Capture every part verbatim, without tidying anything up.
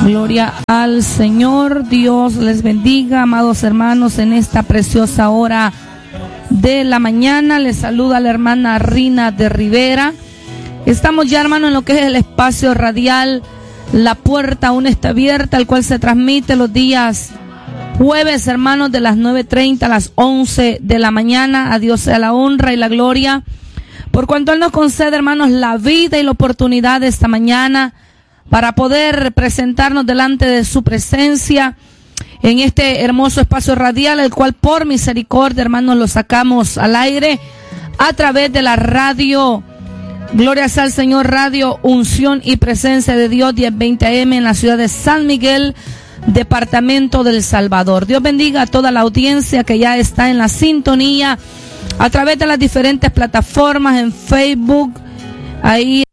Gloria al Señor. Dios les bendiga, amados hermanos, en esta preciosa hora de la mañana. Les saluda la hermana Rina de Rivera. Estamos ya, hermano, en lo que es el espacio radial La Puerta Aún Está Abierta, el cual se transmite los días jueves, hermanos, de las nueve treinta a las once de la mañana. A Dios sea la honra y la gloria, por cuanto Él nos concede, hermanos, la vida y la oportunidad de esta mañana para poder presentarnos delante de su presencia en este hermoso espacio radial, el cual por misericordia, hermanos, lo sacamos al aire a través de la radio. Gloria sea al Señor, Radio Unción y Presencia de Dios, diez veinte A M en la ciudad de San Miguel, departamento del Salvador. Dios bendiga a toda la audiencia que ya está en la sintonía a través de las diferentes plataformas en Facebook, ahí,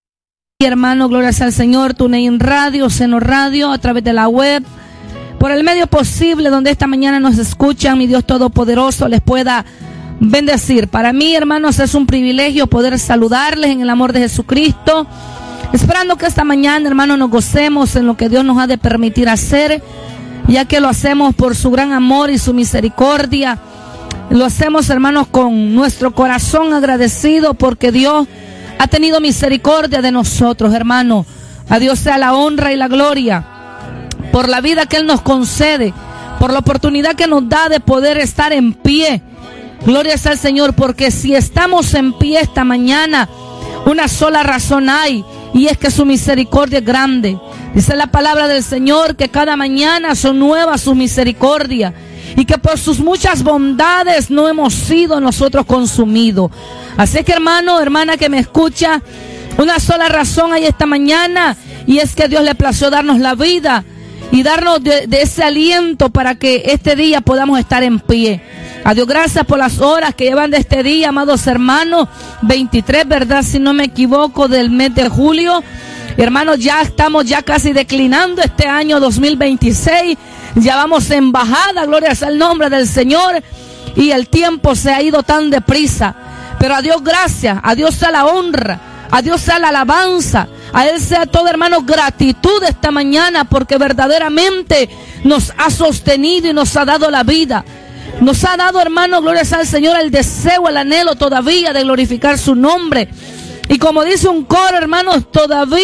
hermano, gloria sea al Señor, TuneIn Radio, Seno Radio, a través de la web, por el medio posible donde esta mañana nos escuchan. Mi Dios Todopoderoso les pueda bendecir. Para mí, hermanos, es un privilegio poder saludarles en el amor de Jesucristo, esperando que esta mañana, hermanos, nos gocemos en lo que Dios nos ha de permitir hacer, ya que lo hacemos por su gran amor y su misericordia. Lo hacemos, hermanos, con nuestro corazón agradecido porque Dios ha tenido misericordia de nosotros, hermano. A Dios sea la honra y la gloria por la vida que Él nos concede, por la oportunidad que nos da de poder estar en pie. Gloria sea al Señor, porque si estamos en pie esta mañana, una sola razón hay, y es que su misericordia es grande. Dice la palabra del Señor que cada mañana son nuevas sus misericordias, y que por sus muchas bondades no hemos sido nosotros consumidos. Así que, hermano, hermana que me escucha, una sola razón hay esta mañana, y es que Dios le plació darnos la vida y darnos de, de ese aliento para que este día podamos estar en pie. A Dios gracias por las horas que llevan de este día, amados hermanos, veintitrés, ¿verdad? Si no me equivoco, del mes de julio. Hermanos, ya estamos ya casi declinando este año dos mil veintiséis. Ya vamos en bajada, gloria sea el nombre del Señor. Y el tiempo se ha ido tan deprisa. Pero a Dios gracias, a Dios sea la honra, a Dios sea la alabanza, a Él sea todo, hermanos, gratitud esta mañana, porque verdaderamente nos ha sostenido y nos ha dado la vida. Nos ha dado, hermano, gloria sea al Señor, el deseo, el anhelo todavía de glorificar su nombre. Y como dice un coro, hermanos, todavía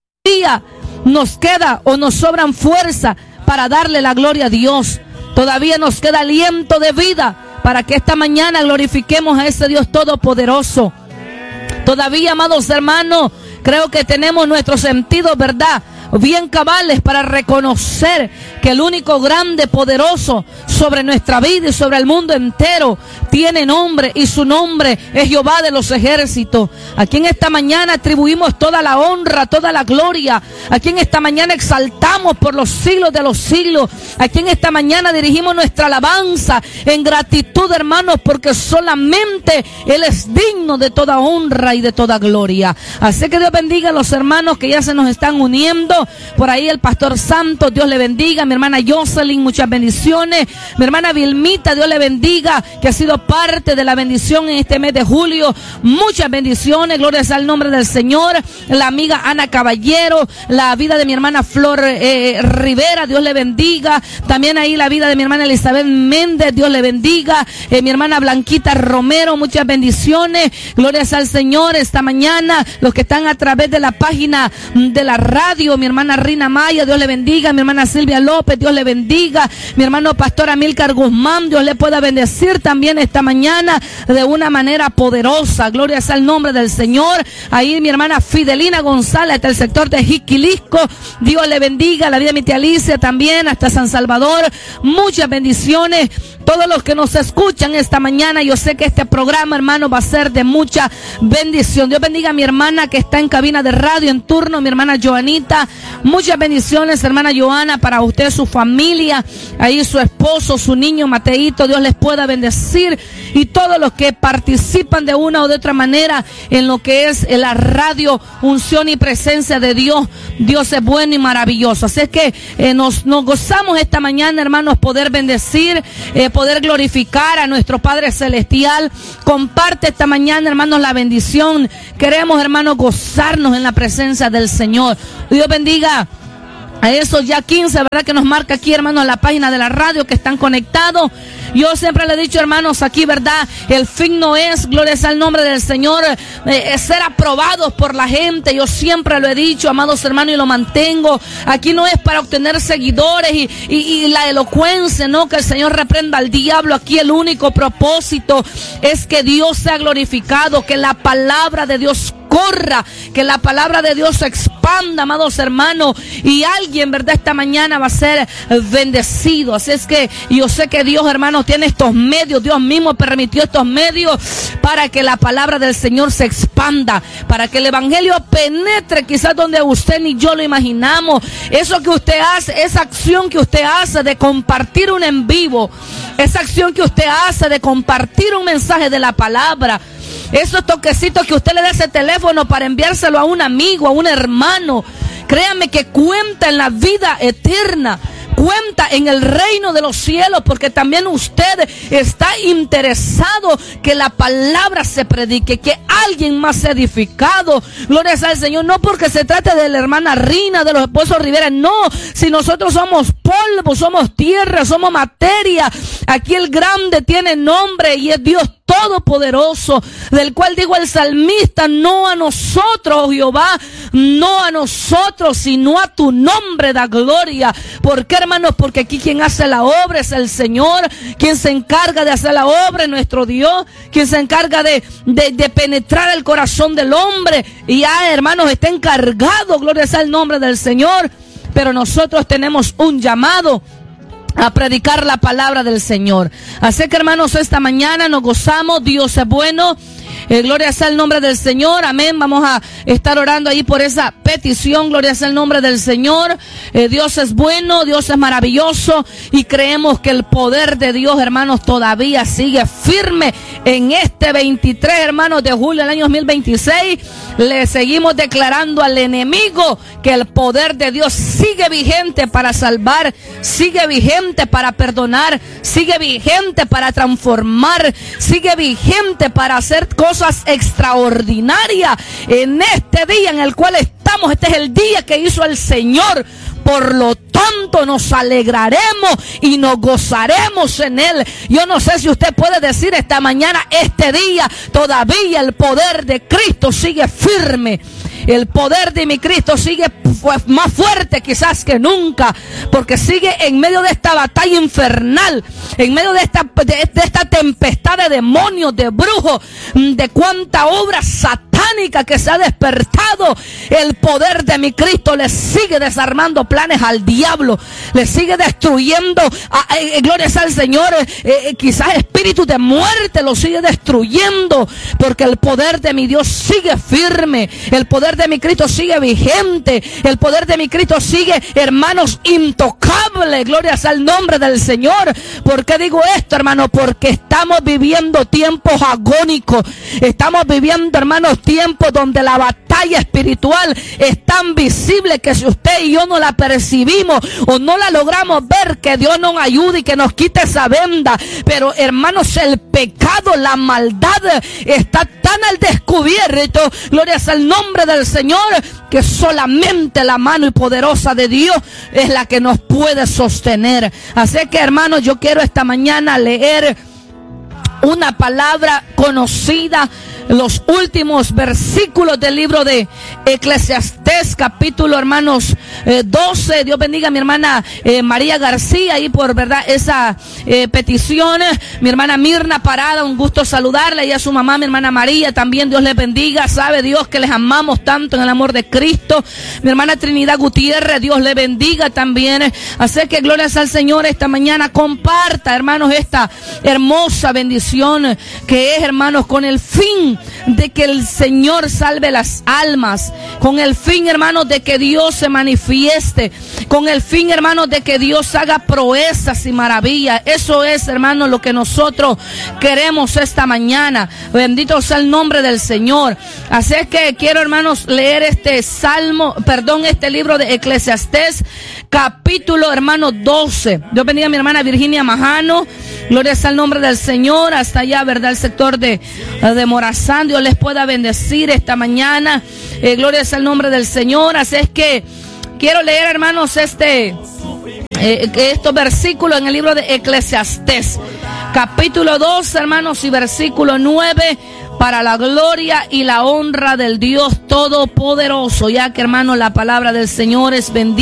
nos queda o nos sobran fuerza para darle la gloria a Dios. Todavía nos queda aliento de vida para que esta mañana glorifiquemos a ese Dios todopoderoso. Todavía, amados hermanos, creo que tenemos nuestros sentidos, ¿verdad?, bien cabales para reconocer que el único grande, poderoso sobre nuestra vida y sobre el mundo entero tiene nombre, y su nombre es Jehová de los ejércitos. Aquí en esta mañana atribuimos toda la honra, toda la gloria. Aquí en esta mañana exaltamos por los siglos de los siglos. Aquí en esta mañana dirigimos nuestra alabanza en gratitud, hermanos, porque solamente Él es digno de toda honra y de toda gloria. Así que Dios bendiga a los hermanos que ya se nos están uniendo. Por ahí el pastor Santos, Dios le bendiga. Mi hermana Jocelyn, muchas bendiciones. Mi hermana Vilmita, Dios le bendiga, que ha sido parte de la bendición en este mes de julio. Muchas bendiciones, gloria sea al nombre del Señor. La amiga Ana Caballero, la vida de mi hermana Flor eh, Rivera, Dios le bendiga. También ahí la vida de mi hermana Elizabeth Méndez, Dios le bendiga. Eh, mi hermana Blanquita Romero, muchas bendiciones. Gloria sea al Señor esta mañana. Los que están a través de la página de la radio, mi hermana Rina Maya, Dios le bendiga. Mi hermana Silvia López, Dios le bendiga. Mi hermano Pastor Amílcar Guzmán, Dios le pueda bendecir también esta mañana de una manera poderosa. Gloria sea el nombre del Señor. Ahí mi hermana Fidelina González, hasta el sector de Jiquilisco, Dios le bendiga. La vida de mi tía Alicia también, hasta San Salvador. Muchas bendiciones. Todos los que nos escuchan esta mañana, yo sé que este programa, hermano, va a ser de mucha bendición. Dios bendiga a mi hermana que está en cabina de radio en turno, mi hermana Joanita. Muchas bendiciones, hermana Joana, para usted, su familia, ahí su esposo, su niño Mateito. Dios les pueda bendecir, y todos los que participan de una o de otra manera en lo que es la radio Unción y Presencia de Dios. Dios es bueno y maravilloso. Así es que eh, nos, nos gozamos esta mañana, hermanos, poder bendecir, eh, poder glorificar a nuestro Padre Celestial. Comparte esta mañana, hermanos, la bendición. Queremos, hermanos, gozarnos en la presencia del Señor. Dios bendiga A esos ya quince, ¿verdad? Que nos marca aquí, hermanos, la página de la radio que están conectados. Yo siempre le he dicho, hermanos, aquí, ¿verdad? El fin no es, gloria sea el nombre del Señor, eh, ser aprobados por la gente. Yo siempre lo he dicho, amados hermanos, y lo mantengo. Aquí no es para obtener seguidores y, y, y la elocuencia, ¿no? Que el Señor reprenda al diablo. Aquí el único propósito es que Dios sea glorificado, que la palabra de Dios corra, que la palabra de Dios se expanda, amados hermanos, y alguien, ¿verdad? Esta mañana va a ser bendecido. Así es que yo sé que Dios, hermanos, tiene estos medios. Dios mismo permitió estos medios para que la palabra del Señor se expanda, para que el evangelio penetre quizás donde usted ni yo lo imaginamos. Eso que usted hace, esa acción que usted hace de compartir un en vivo, esa acción que usted hace de compartir un mensaje de la palabra, esos toquecitos que usted le da ese teléfono para enviárselo a un amigo, a un hermano, créame que cuenta en la vida eterna, cuenta en el reino de los cielos, porque también usted está interesado que la palabra se predique, que alguien más sea edificado. Gloria al Señor, no porque se trate de la hermana Rina, de los esposos Rivera, no, si nosotros somos polvo, somos tierra, somos materia. Aquí el grande tiene nombre y es Dios todopoderoso, del cual digo el salmista: no a nosotros, oh Jehová, no a nosotros, sino a tu nombre da gloria. ¿Por qué, hermanos? Porque aquí quien hace la obra es el Señor, quien se encarga de hacer la obra es nuestro Dios, quien se encarga de, de, de penetrar el corazón del hombre, y ya, hermanos, está encargado, gloria sea el nombre del Señor. Pero nosotros tenemos un llamado a predicar la palabra del Señor. Así que, hermanos, esta mañana nos gozamos. Dios es bueno. Eh, gloria sea el nombre del Señor, amén. Vamos a estar orando ahí por esa petición. Gloria sea el nombre del Señor. eh, Dios es bueno, Dios es maravilloso, y creemos que el poder de Dios, hermanos, todavía sigue firme en este veintitrés, hermanos, de julio del año dos mil veintiséis. Le seguimos declarando al enemigo que el poder de Dios sigue vigente para salvar, sigue vigente para perdonar, sigue vigente para transformar, sigue vigente para hacer cosas extraordinarias en este día en el cual estamos. Este es el día que hizo el Señor, por lo tanto nos alegraremos y nos gozaremos en él. Yo no sé si usted puede decir esta mañana, este día todavía el poder de Cristo sigue firme. El poder de mi Cristo sigue más fuerte quizás que nunca, porque sigue en medio de esta batalla infernal, en medio de esta, de, de esta tempestad de demonios, de brujos, de cuánta obra satánica que se ha despertado. El poder de mi Cristo le sigue desarmando planes al diablo, le sigue destruyendo, a, eh, gloria sea al Señor, eh, eh, quizás espíritu de muerte lo sigue destruyendo, porque el poder de mi Dios sigue firme, el poder de mi Cristo sigue vigente, el poder de mi Cristo sigue, hermanos, intocable. Gloria sea el nombre del Señor. ¿Por qué digo esto, hermano? Porque estamos viviendo tiempos agónicos, estamos viviendo, hermanos, tiempos donde la batalla espiritual es tan visible que si usted y yo no la percibimos o no la logramos ver, que Dios nos ayude y que nos quite esa venda. Pero, hermanos, el pecado, la maldad está tan al descubierto, gloria sea el nombre del Señor, que solamente la mano y poderosa de Dios es la que nos puede sostener. Así que, hermanos, yo quiero esta mañana leer una palabra conocida, los últimos versículos del libro de Eclesiastés, capítulo, hermanos, eh, doce. Dios bendiga a mi hermana eh, María García, y por verdad esa eh, petición. Mi hermana Mirna Parada, un gusto saludarla, y a su mamá, mi hermana María, también Dios les bendiga. Sabe Dios que les amamos tanto en el amor de Cristo. Mi hermana Trinidad Gutiérrez, Dios le bendiga también. Así que gloria al Señor esta mañana. Comparta, hermanos, esta hermosa bendición que es, hermanos, con el fin de que el Señor salve las almas, con el fin, hermanos, de que Dios se manifieste, con el fin, hermanos, de que Dios haga proezas y maravillas. Eso es, hermanos, lo que nosotros queremos esta mañana. Bendito sea el nombre del Señor. Así es que quiero, hermanos, leer este salmo, perdón, este libro de Eclesiastés, capítulo, hermanos, doce. Dios bendiga a mi hermana Virginia Majano. Gloria sea el nombre del Señor. Hasta allá, verdad, el sector de, de Morazán. Dios les pueda bendecir esta mañana. Eh, gloria sea el nombre del Señor. Así es que quiero leer, hermanos, este eh, estos versículos en el libro de Eclesiastés, capítulo dos, hermanos, y versículo nueve, para la gloria y la honra del Dios Todopoderoso, ya que, hermanos, la palabra del Señor es bendita.